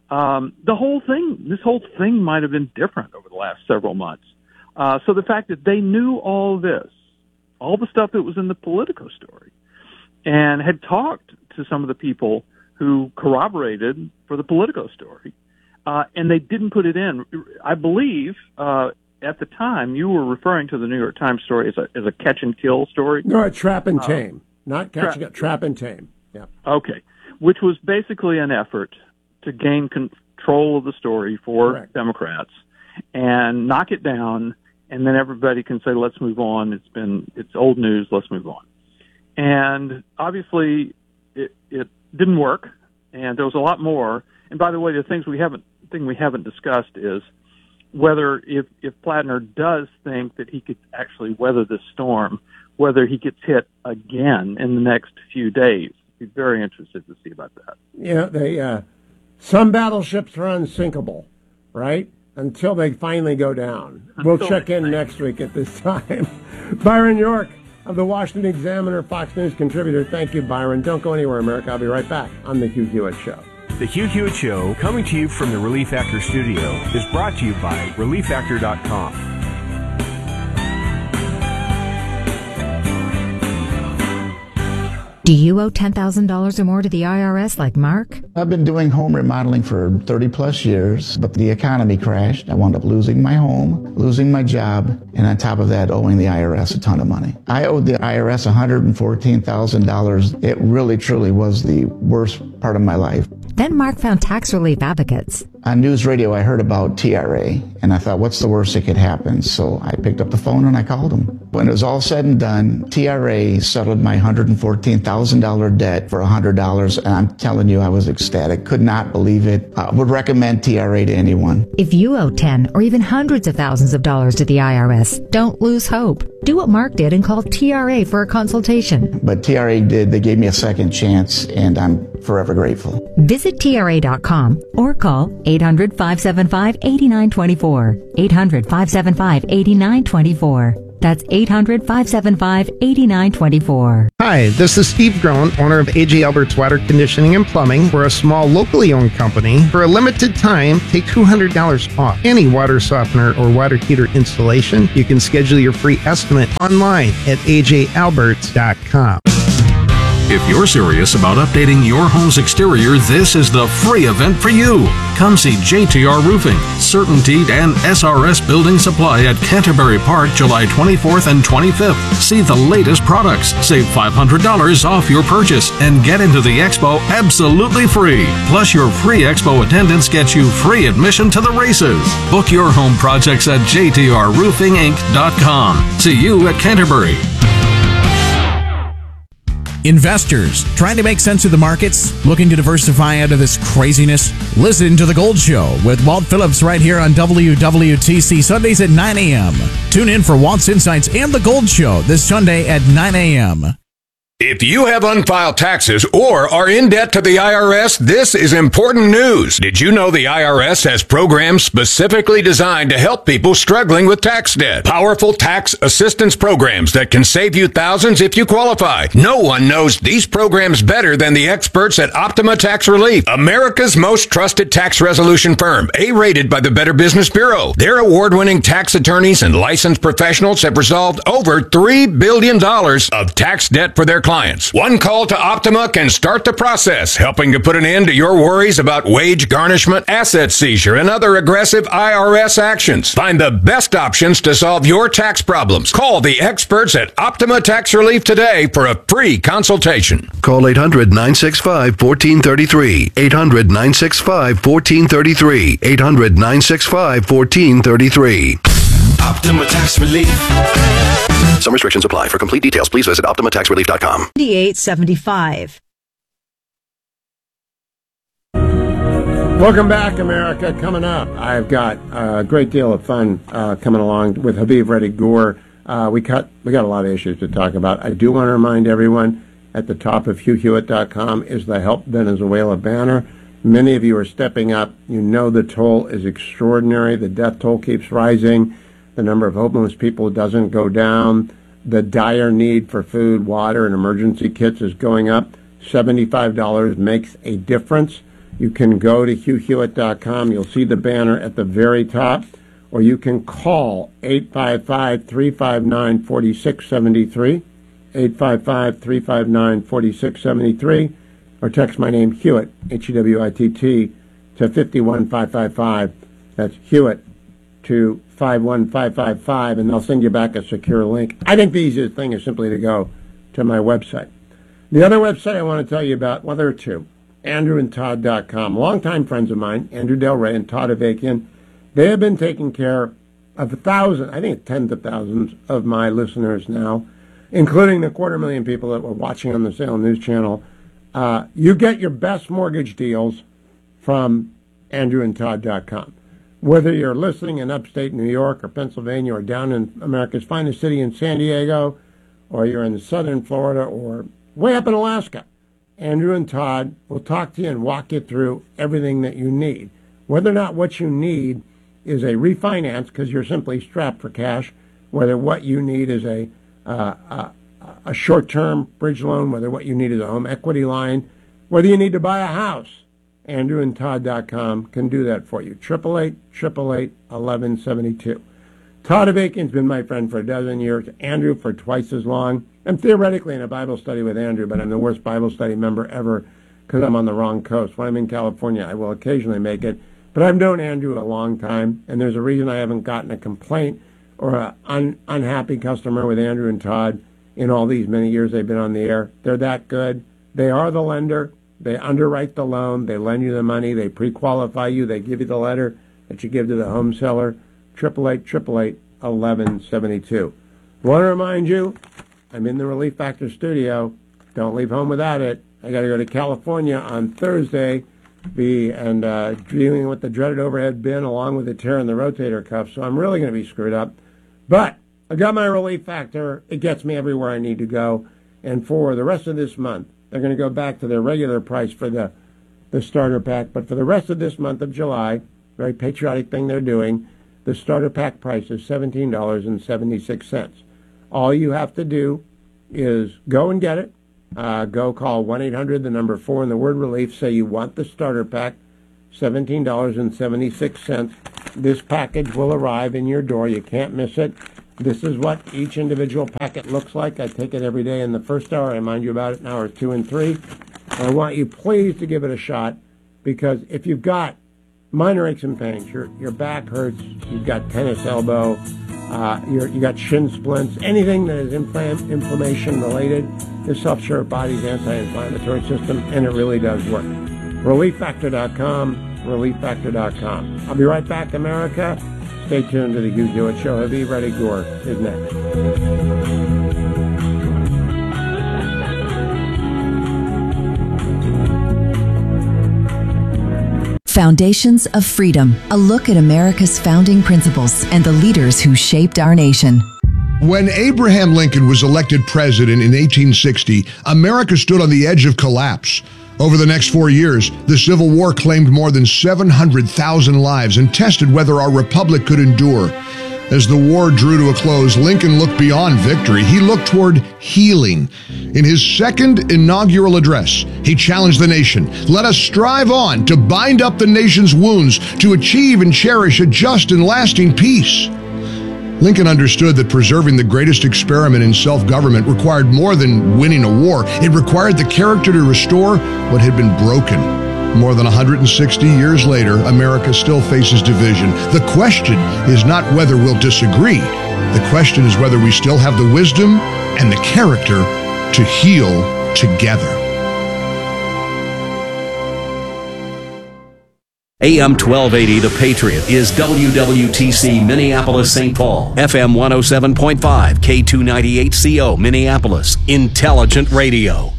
this whole thing might have been different over the last several months. So the fact that they knew all this, all the stuff that was in the Politico story, and had talked to some of the people who corroborated for the Politico story, and they didn't put it in. I believe at the time you were referring to the New York Times story as a catch and kill story. No, a trap and tame, not catch and trap and tame. Yeah. Okay, which was basically an effort to gain control of the story for Democrats and knock it down, and then everybody can say, let's move on. It's old news. Let's move on. And obviously it didn't work, and there was a lot more. And by the way, the thing we haven't discussed is whether if Plattner does think that he could actually weather this storm, whether he gets hit again in the next few days. I'd be very interested to see about that. Some battleships are unsinkable, right? Until they finally go down. We'll check in next week at this time. Byron York of the Washington Examiner, Fox News contributor. Thank you, Byron. Don't go anywhere, America. I'll be right back on The Hugh Hewitt Show. The Hugh Hewitt Show, coming to you from the Relief Factor studio, is brought to you by ReliefFactor.com. Do you owe $10,000 or more to the IRS like Mark? I've been doing home remodeling for 30 plus years, but the economy crashed. I wound up losing my home, losing my job, and on top of that, owing the IRS a ton of money. I owed the IRS $114,000. It really, truly was the worst part of my life. Then Mark found tax relief advocates. On news radio, I heard about TRA, and I thought, what's the worst that could happen? So I picked up the phone and I called them. When it was all said and done, TRA settled my $114,000 debt for $100, and I'm telling you, I was ecstatic. Could not believe it. I would recommend TRA to anyone. If you owe 10 or even hundreds of thousands of dollars to the IRS, don't lose hope. Do what Mark did and call TRA for a consultation. But TRA did. They gave me a second chance, and I'm forever grateful. Visit TRA.com or call 800-575-8924. 800-575-8924. That's 800-575-8924. Hi, this is Steve Groen, owner of A.J. Albert's Water Conditioning and Plumbing. We're a small, locally owned company. For a limited time, take $200 off any water softener or water heater installation. You can schedule your free estimate online at ajalberts.com. If you're serious about updating your home's exterior, this is the free event for you. Come see JTR Roofing, CertainTeed, and SRS Building Supply at Canterbury Park, July 24th and 25th. See the latest products, save $500 off your purchase, and get into the expo absolutely free. Plus, your free expo attendance gets you free admission to the races. Book your home projects at jtrroofinginc.com. See you at Canterbury. Investors trying to make sense of the markets, looking to diversify out of this craziness? Listen to The Gold Show with Walt Phillips right here on WWTC, Sundays at 9 a.m. Tune in for Walt's Insights and The Gold Show this Sunday at 9 a.m. If you have unfiled taxes or are in debt to the IRS, this is important news. Did you know the IRS has programs specifically designed to help people struggling with tax debt? Powerful tax assistance programs that can save you thousands if you qualify. No one knows these programs better than the experts at Optima Tax Relief, America's most trusted tax resolution firm, A-rated by the Better Business Bureau. Their award-winning tax attorneys and licensed professionals have resolved over $3 billion of tax debt for their clients. One call to Optima can start the process, helping to put an end to your worries about wage garnishment, asset seizure, and other aggressive IRS actions. Find the best options to solve your tax problems. Call the experts at Optima Tax Relief today for a free consultation. Call 800-965-1433. 800-965-1433. 800-965-1433. Optima Tax Relief. Some restrictions apply. For complete details, please visit OptimaTaxRelief.com. 2875. Welcome back, America. Coming up, I've got a great deal of fun coming along with Habib Reddy Gore. We got a lot of issues to talk about. I do want to remind everyone at the top of HughHewitt.com is the Help Venezuela banner. Many of you are stepping up. You know the toll is extraordinary. The death toll keeps rising. The number of homeless people doesn't go down. The dire need for food, water, and emergency kits is going up. $75 makes a difference. You can go to HughHewitt.com. You'll see the banner at the very top. Or you can call 855-359-4673, 855-359-4673, or text my name, Hewitt, H-E-W-I-T-T, to 51555. That's Hewitt to 51555, and they'll send you back a secure link. I think the easiest thing is simply to go to my website. The other website I want to tell you about, well, there are two, andrewandtodd.com. Longtime friends of mine, Andrew Del Rey and Todd Avakian, they have been taking care of thousands, I think tens of thousands of my listeners now, including the 250,000 people that were watching on the Salem News Channel. You get your best mortgage deals from andrewandtodd.com. Whether you're listening in upstate New York or Pennsylvania or down in America's finest city in San Diego, or you're in southern Florida or way up in Alaska, Andrew and Todd will talk to you and walk you through everything that you need. Whether or not what you need is a refinance because you're simply strapped for cash, whether what you need is a short-term bridge loan, whether what you need is a home equity line, whether you need to buy a house, andrewandtodd.com can do that for you. 888-888-1172. Todd Avakian's been my friend for a dozen years. Andrew for twice as long. I'm theoretically in a Bible study with Andrew, but I'm the worst Bible study member ever because I'm on the wrong coast. When I'm in California, I will occasionally make it. But I've known Andrew a long time, and there's a reason I haven't gotten a complaint or an unhappy customer with Andrew and Todd in all these many years they've been on the air. They're that good. They are the lender. They underwrite the loan. They lend you the money. They pre-qualify you. They give you the letter that you give to the home seller. 888-888-1172. Want to remind you, I'm in the Relief Factor studio. Don't leave home without it. I got to go to California on Thursday dealing with the dreaded overhead bin along with the tear in the rotator cuff, so I'm really going to be screwed up. But I got my Relief Factor. It gets me everywhere I need to go. And for the rest of this month, they're going to go back to their regular price for the starter pack. But for the rest of this month of July, very patriotic thing they're doing, the starter pack price is $17.76. All you have to do is go and get it. Go call 1-800, the number 4 and the word relief. Say you want the starter pack, $17.76. This package will arrive in your door. You can't miss it. This is what each individual packet looks like. I take it every day in the first hour. I remind you about it in hours 2 and 3. I want you please to give it a shot, because if you've got minor aches and pains, your back hurts, you've got tennis elbow, you got shin splints, anything that is inflammation related, this helps your body's anti-inflammatory system, and it really does work. ReliefFactor.com, ReliefFactor.com. I'll be right back, America. Stay tuned to the Hugh Hewitt Show. Haviv Reddy Gore is next. Foundations of Freedom, a look at America's founding principles and the leaders who shaped our nation. When Abraham Lincoln was elected president in 1860, America stood on the edge of collapse. Over the next 4 years, the Civil War claimed more than 700,000 lives and tested whether our republic could endure. As the war drew to a close, Lincoln looked beyond victory. He looked toward healing. In his second inaugural address, he challenged the nation. Let us strive on to bind up the nation's wounds, to achieve and cherish a just and lasting peace. Lincoln understood that preserving the greatest experiment in self-government required more than winning a war. It required the character to restore what had been broken. More than 160 years later, America still faces division. The question is not whether we'll disagree. The question is whether we still have the wisdom and the character to heal together. AM 1280 The Patriot is WWTC Minneapolis St. Paul, FM 107.5, K298CO Minneapolis, Intelligent Radio.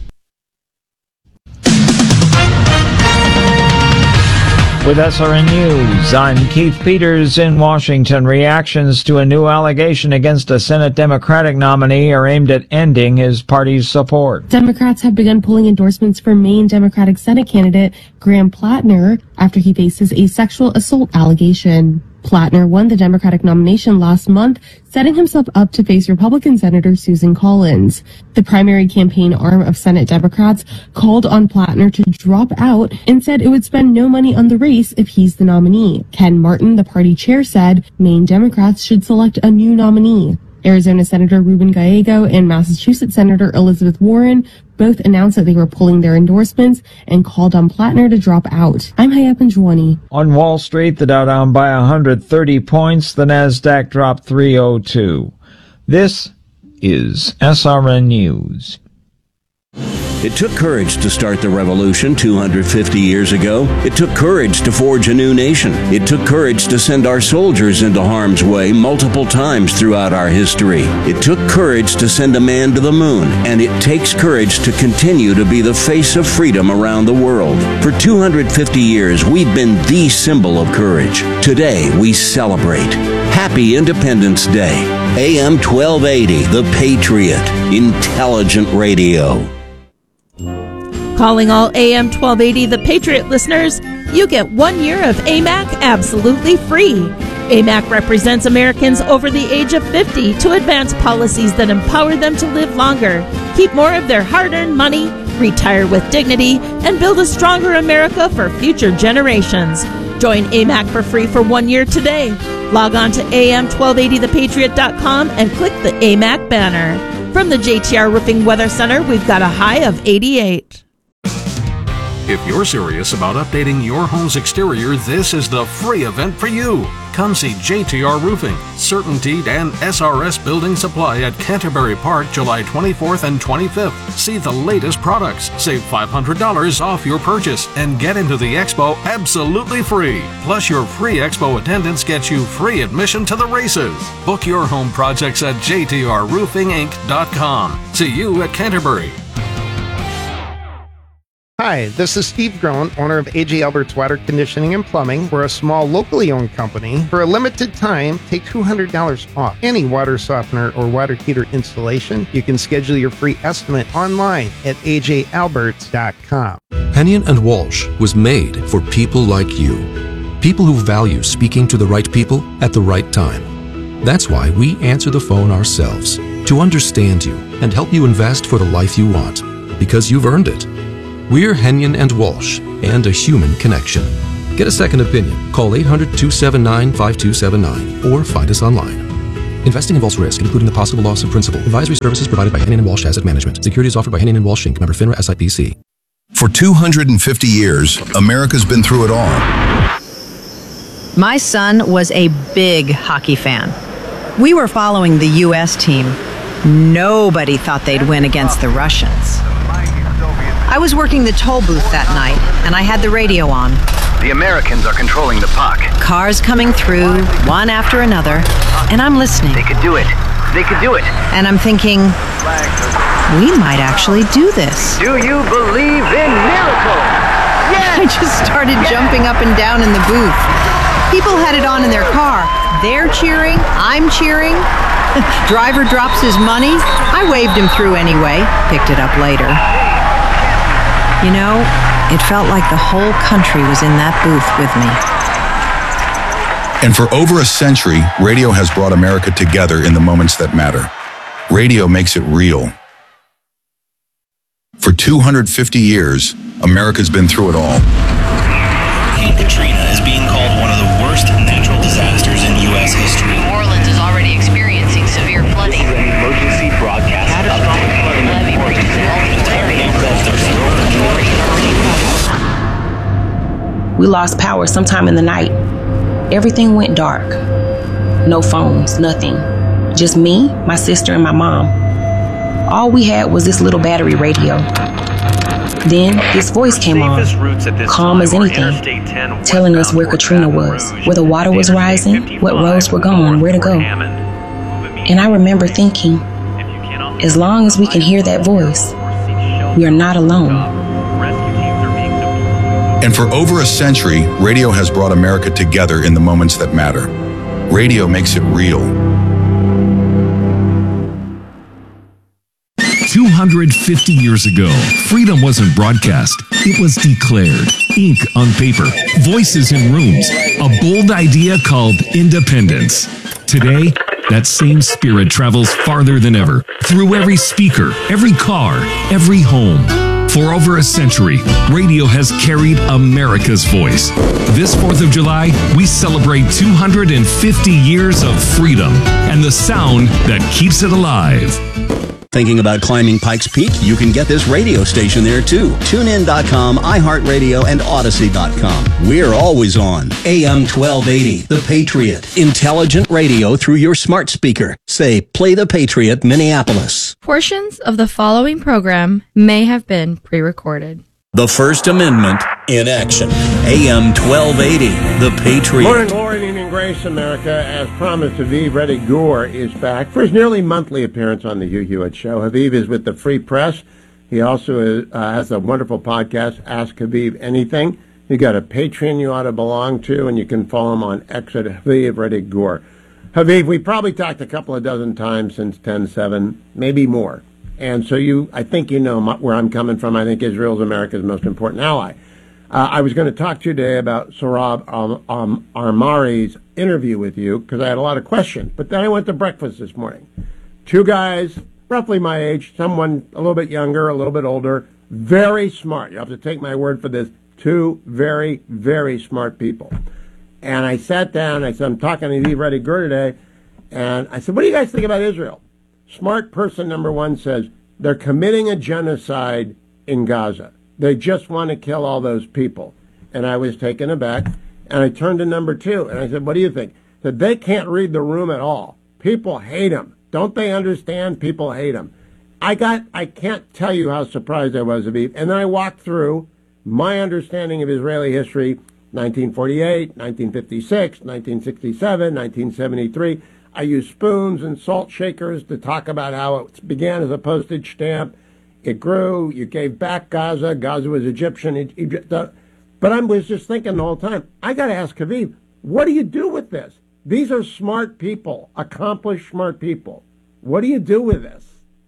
With SRN News, I'm Keith Peters in Washington. Reactions to a new allegation against a Senate Democratic nominee are aimed at ending his party's support. Democrats have begun pulling endorsements for Maine Democratic Senate candidate Graham Plattner after he faces a sexual assault allegation. Plattner won the Democratic nomination last month, setting himself up to face Republican Senator Susan Collins. The primary campaign arm of Senate Democrats called on Plattner to drop out and said it would spend no money on the race if he's the nominee. Ken Martin, the party chair, said Maine Democrats should select a new nominee. Arizona Senator Ruben Gallego and Massachusetts Senator Elizabeth Warren both announced that they were pulling their endorsements and called on Plattner to drop out. I'm Hayat Panjwani. On Wall Street, the Dow down by 130 points. The Nasdaq dropped 302. This is SRN News. It took courage to start the revolution 250 years ago. It took courage to forge a new nation. It took courage to send our soldiers into harm's way multiple times throughout our history. It took courage to send a man to the moon. And it takes courage to continue to be the face of freedom around the world. For 250 years, we've been the symbol of courage. Today, we celebrate. Happy Independence Day. AM 1280, The Patriot. Intelligent Radio. Calling all AM 1280 The Patriot listeners, you get 1 year of AMAC absolutely free. AMAC represents Americans over the age of 50 to advance policies that empower them to live longer, keep more of their hard-earned money, retire with dignity, and build a stronger America for future generations. Join AMAC for free for 1 year today. Log on to am1280thepatriot.com and click the AMAC banner. From the JTR Roofing Weather Center, we've got a high of 88. If you're serious about updating your home's exterior, this is the free event for you. Come see JTR Roofing, CertainTeed, and SRS Building Supply at Canterbury Park July 24th and 25th. See the latest products, save $500 off your purchase, and get into the expo absolutely free. Plus, your free expo attendance gets you free admission to the races. Book your home projects at jtrroofinginc.com. See you at Canterbury. Hi, this is Steve Groen, owner of AJ Alberts Water Conditioning and Plumbing. We're a small, locally owned company. For a limited time, take $200 off any water softener or water heater installation. You can schedule your free estimate online at ajalberts.com. Hennion and Walsh was made for people like you. People who value speaking to the right people at the right time. That's why we answer the phone ourselves, to understand you and help you invest for the life you want, because you've earned it. We're Hennion and Walsh, and a human connection. Get a second opinion. Call 800-279-5279 or find us online. Investing involves risk, including the possible loss of principal. Advisory services provided by Hennion and Walsh Asset Management. Securities offered by Hennion and Walsh Inc. Member FINRA SIPC. For 250 years, America's been through it all. My son was a big hockey fan. We were following the U.S. team. Nobody thought they'd win against the Russians. I was working the toll booth that night, and I had the radio on. The Americans are controlling the puck. Cars coming through, one after another, and I'm listening. They could do it. They could do it. And I'm thinking, we might actually do this. Do you believe in miracles? I just started jumping up and down in the booth. People had it on in their car. They're cheering, I'm cheering. Driver drops his money. I waved him through anyway, picked it up later. You know, it felt like the whole country was in that booth with me. And for over a century, radio has brought America together in the moments that matter. Radio makes it real. For 250 years, America's been through it all. Hurricane Katrina is being called one of the worst natural disasters in U.S. history. New Orleans is already experiencing severe flooding. This is an emergency broadcast update. We lost power sometime in the night. Everything went dark. No phones, nothing. Just me, my sister, and my mom. All we had was this little battery radio. Then this voice came on, calm as anything, telling us where Katrina was, where the water was rising, what roads were gone, where to go. And I remember thinking, as long as we can hear that voice, we are not alone. And for over a century, radio has brought America together in the moments that matter. Radio makes it real. 250 years ago, freedom wasn't broadcast. It was declared. Ink on paper, voices in rooms, a bold idea called independence. Today, that same spirit travels farther than ever, through every speaker, every car, every home. For over a century, radio has carried America's voice. This 4th of July, we celebrate 250 years of freedom and the sound that keeps it alive. Thinking about climbing Pikes Peak? You can get this radio station there too. TuneIn.com, iHeartRadio, and Odyssey.com. We're always on. AM 1280, The Patriot. Intelligent radio through your smart speaker. Say, play The Patriot, Minneapolis. Portions of the following program may have been pre-recorded. The First Amendment in action. AM 1280, The Patriot. Morning, glory, and evening grace, America. As promised, Haviv Reddy Gur is back for his nearly monthly appearance on the Hugh Hewitt Show. Haviv is with the Free Press. He also has a wonderful podcast, Ask Haviv Anything. You got a Patreon you ought to belong to, and you can follow him on X at Haviv Reddy Gur. Haviv, we probably talked a couple of dozen times since 10/7, maybe more. And so I think you know where I'm coming from. I think Israel is America's most important ally. I was going to talk to you today about Sohrab Ahmari's interview with you because I had a lot of questions. But then I went to breakfast this morning. Two guys, roughly my age, someone a little bit younger, a little bit older, very smart. You have to take my word for this. Two very, very smart people. And I sat down. I said, I'm talking to Haviv Reddy Gur today. And I said, what do you guys think about Israel? Smart person number one says, they're committing a genocide in Gaza. They just want to kill all those people. And I was taken aback. And I turned to number two, and I said, what do you think? that they can't read the room at all. People hate him. Don't they understand? People hate him. I can't tell you how surprised I was, Aviv. And then I walked through my understanding of Israeli history, 1948, 1956, 1967, 1973. I used spoons and salt shakers to talk about how it began as a postage stamp. It grew. You gave back Gaza. Gaza was Egyptian. Egypt, but I was just thinking the whole time, I got to ask Aviv, what do you do with this? These are smart people, accomplished smart people. What do you do with this?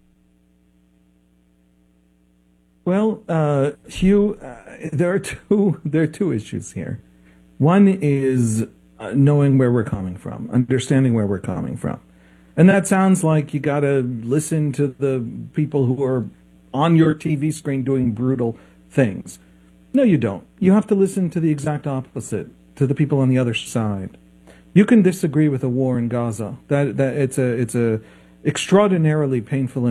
Well, Hugh, there are two issues here. One is knowing where we're coming from, understanding where we're coming from. And that sounds like you got to listen to the people who are on your TV screen doing brutal things. No, you don't. You have to listen to the exact opposite, to the people on the other side. You can disagree with a war in Gaza. That it's a extraordinarily painful